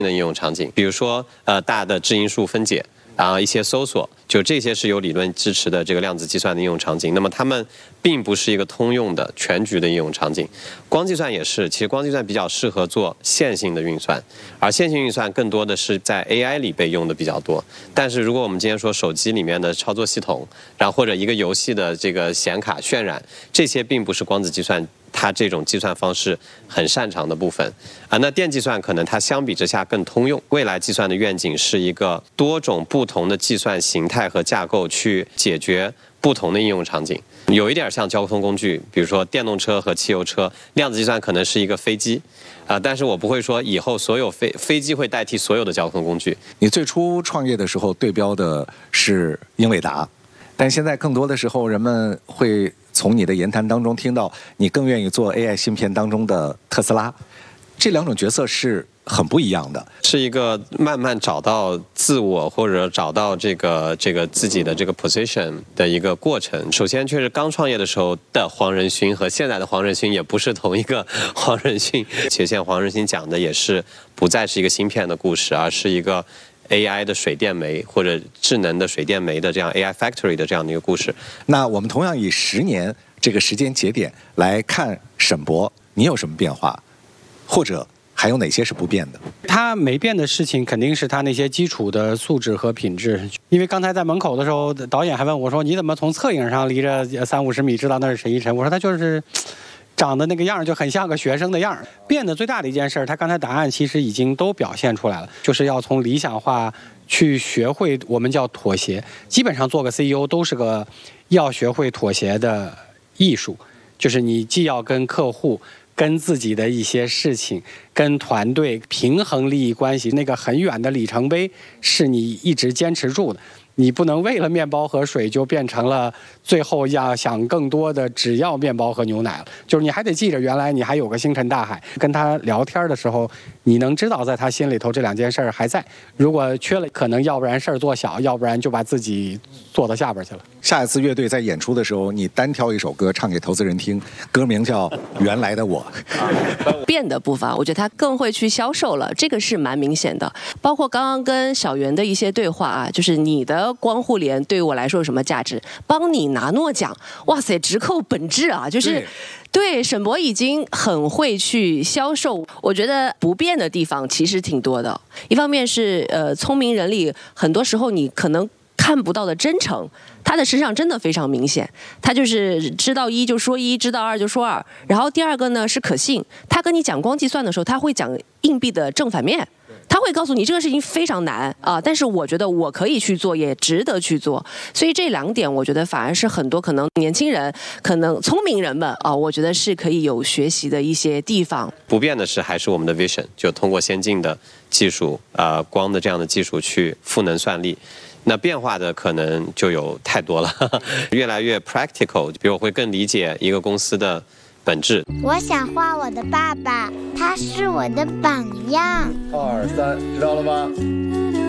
的应用场景，比如说大的质因数分解。一些搜索，就这些是有理论支持的这个量子计算的应用场景。那么它们并不是一个通用的全局的应用场景。光计算也是，其实光计算比较适合做线性的运算，而线性运算更多的是在 AI 里被用的比较多。但是如果我们今天说手机里面的操作系统，然后或者一个游戏的这个显卡渲染，这些并不是光子计算它这种计算方式很擅长的部分那电计算可能它相比之下更通用。未来计算的愿景是一个多种不同的计算形态和架构去解决不同的应用场景，有一点像交通工具，比如说电动车和汽油车，量子计算可能是一个飞机但是我不会说以后所有飞机会代替所有的交通工具。 你最初创业的时候对标的是英伟达，但现在更多的时候人们会从你的言谈当中听到你更愿意做 AI 芯片当中的特斯拉，这两种角色是很不一样的， 是一个慢慢找到自我或者找到这个自己的这个 position 的一个过程。首先确实刚创业的时候的黄仁勋和现在的黄仁勋也不是同一个黄仁勋，且现黄仁勋讲的也是不再是一个芯片的故事，而是一个AI 的水电煤或者智能的水电煤的这样 AI factory 的这样的一个故事。 那我们同样以10年这个时间节点来看沈博，你有什么变化，或者还有哪些是不变的？ 他没变的事情肯定是他那些基础的素质和品质。因为刚才在门口的时候，导演还问我说：“你怎么从侧影上离着30-50米知道那是沈一晨？”我说：“他就是长得那个样就很像个学生的样。”变得最大的一件事，他刚才答案其实已经都表现出来了，就是要从理想化去学会我们叫妥协。基本上做个 CEO 都是个要学会妥协的艺术，就是你既要跟客户、跟自己的一些事情、跟团队平衡利益关系，那个很远的里程碑是你一直坚持住的。你不能为了面包和水就变成了最后要想更多的只要面包和牛奶了，就是你还得记着原来你还有个星辰大海。跟他聊天的时候，你能知道在他心里头这两件事儿还在，如果缺了，可能要不然事儿做小，要不然就把自己做到下边去了。 下一次乐队在演出的时候，你单挑一首歌唱给投资人听，歌名叫《原来的我》。 变的部分，我觉得他更会去销售了，这个是蛮明显的。包括刚刚跟小袁的一些对话就是你的光互联对于我来说有什么价值？帮你拿诺奖，哇塞，直扣本质就是对沈博已经很会去销售。我觉得不变的地方其实挺多的，一方面是聪明人里很多时候你可能看不到的真诚，他的身上真的非常明显。他就是知道一就说一，知道二就说二。然后第二个呢是可信，他跟你讲光计算的时候，他会讲硬币的正反面。他会告诉你这个事情非常难但是我觉得我可以去做，也值得去做。所以这两点我觉得反而是很多可能年轻人、可能聪明人们我觉得是可以有学习的一些地方。 不变的是还是我们的 vision， 就通过先进的技术光的这样的技术去赋能算力。那变化的可能就有太多了越来越 practical， 比如我会更理解一个公司的本质。 我想画我的爸爸，他是我的榜样。 2、3，知道了吗？